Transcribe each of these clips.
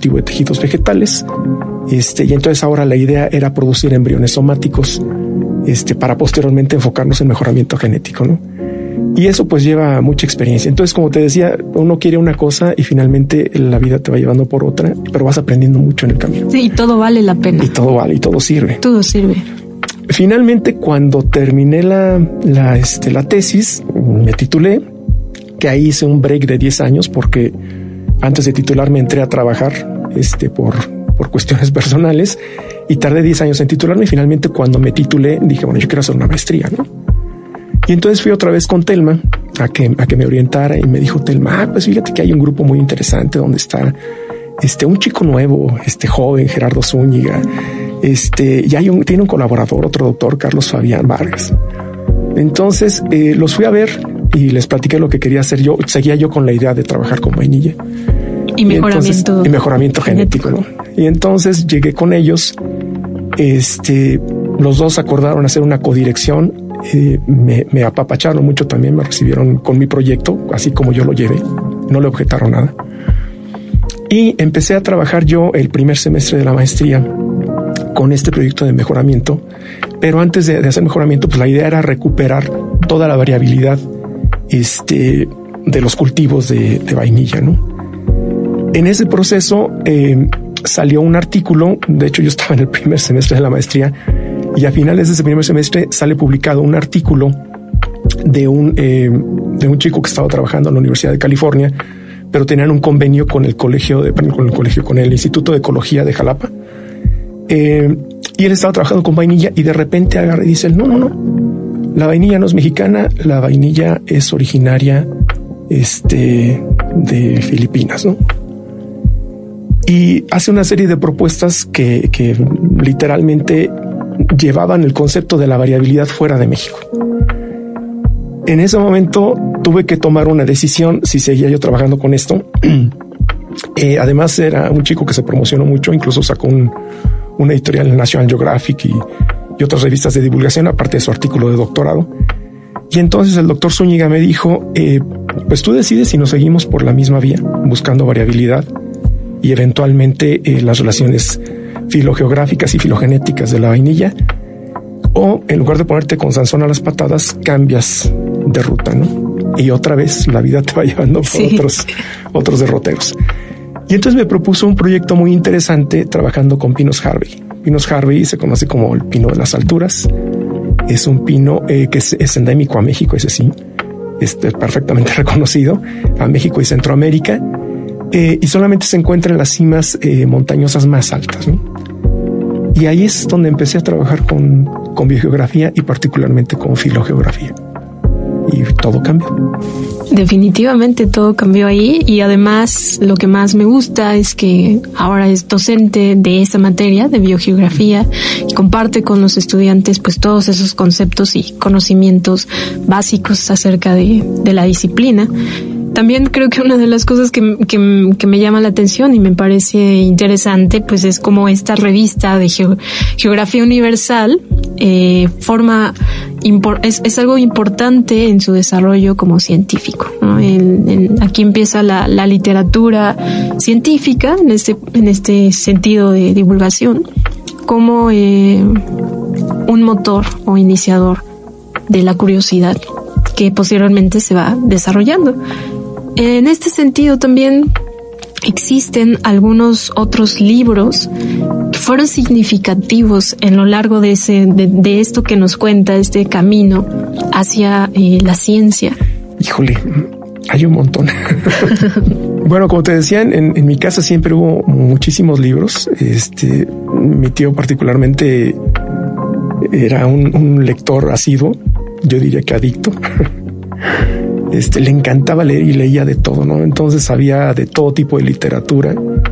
cultivo de tejidos vegetales. Y entonces ahora la idea era producir embriones somáticos, para posteriormente enfocarnos en mejoramiento genético, ¿no? Y eso pues lleva mucha experiencia. Entonces, como te decía, uno quiere una cosa y finalmente la vida te va llevando por otra, pero vas aprendiendo mucho en el camino. Sí, y todo vale la pena. Y todo vale, y todo sirve. Todo sirve. Finalmente, cuando terminé la tesis, me titulé, que ahí hice un break de 10 años porque antes de titularme entré a trabajar, por cuestiones personales, y tardé 10 años en titularme, y finalmente cuando me titulé dije, bueno, yo quiero hacer una maestría, ¿no? Y entonces fui otra vez con Telma a que me orientara, y me dijo Telma, pues fíjate que hay un grupo muy interesante donde está un chico nuevo, joven, Gerardo Zúñiga, y tiene un colaborador, otro doctor, Carlos Fabián Vargas. Entonces los fui a ver y les platiqué lo que quería hacer yo. Seguía yo con la idea de trabajar con vainilla. Y mejoramiento genético, ¿no? Y entonces llegué con ellos, los dos acordaron hacer una codirección, me apapacharon mucho también, me recibieron con mi proyecto, así como yo lo llevé, no le objetaron nada. Y empecé a trabajar yo el primer semestre de la maestría con este proyecto de mejoramiento, pero antes de hacer mejoramiento, pues la idea era recuperar toda la variabilidad, de los cultivos de vainilla, ¿no? En ese proceso salió un artículo, de hecho yo estaba en el primer semestre de la maestría, y a finales de ese primer semestre sale publicado un artículo de un chico que estaba trabajando en la Universidad de California, pero tenían un convenio con el Instituto de Ecología de Jalapa, y él estaba trabajando con vainilla, y de repente agarra y dice, no, la vainilla no es mexicana, la vainilla es originaria de Filipinas, ¿no? Y hace una serie de propuestas que literalmente llevaban el concepto de la variabilidad fuera de México. En ese momento tuve que tomar una decisión si seguía yo trabajando con esto. Además era un chico que se promocionó mucho, incluso sacó una editorial en National Geographic y otras revistas de divulgación, aparte de su artículo de doctorado. Y entonces el doctor Zúñiga me dijo, pues tú decides si nos seguimos por la misma vía, buscando variabilidad y eventualmente las relaciones filogeográficas y filogenéticas de la vainilla, o en lugar de ponerte con Sansón a las patadas, cambias de ruta, ¿no? Y otra vez la vida te va llevando por otros derroteros. Y entonces me propuso un proyecto muy interesante trabajando con Pinus Harvey. Pinus Harvey se conoce como el pino de las alturas. Es un pino que es endémico a México, ese sí, perfectamente reconocido, a México y Centroamérica. Y solamente se encuentra en las cimas montañosas más altas, ¿no? Y ahí es donde empecé a trabajar con biogeografía y particularmente con filogeografía. Y todo cambió. Definitivamente todo cambió ahí, y además lo que más me gusta es que ahora es docente de esta materia de biogeografía y comparte con los estudiantes pues todos esos conceptos y conocimientos básicos acerca de la disciplina. También creo que una de las cosas que me llama la atención y me parece interesante, pues es como esta revista de Geografía Universal es algo importante en su desarrollo como científico, ¿no? Aquí empieza la literatura científica en este sentido de divulgación como un motor o iniciador de la curiosidad que posteriormente se va desarrollando. En este sentido también existen algunos otros libros que fueron significativos en lo largo de esto que nos cuenta, este camino hacia la ciencia. Híjole, hay un montón. Bueno, como te decía, en mi casa siempre hubo muchísimos libros. Mi tío particularmente era un lector asiduo, yo diría que adicto. Le encantaba leer y leía de todo, ¿no? Entonces sabía de todo tipo de literatura.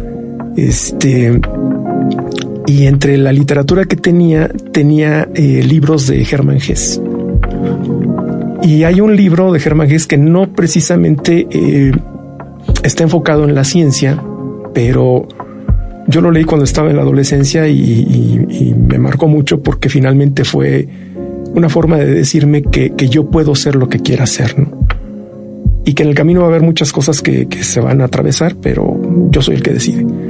Y entre la literatura que tenía libros de Hermann Hesse. Y hay un libro de Hermann Hesse que no precisamente está enfocado en la ciencia, pero yo lo leí cuando estaba en la adolescencia y me marcó mucho porque finalmente fue una forma de decirme que yo puedo ser lo que quiera ser, ¿no? Y que en el camino va a haber muchas cosas que se van a atravesar, pero yo soy el que decide.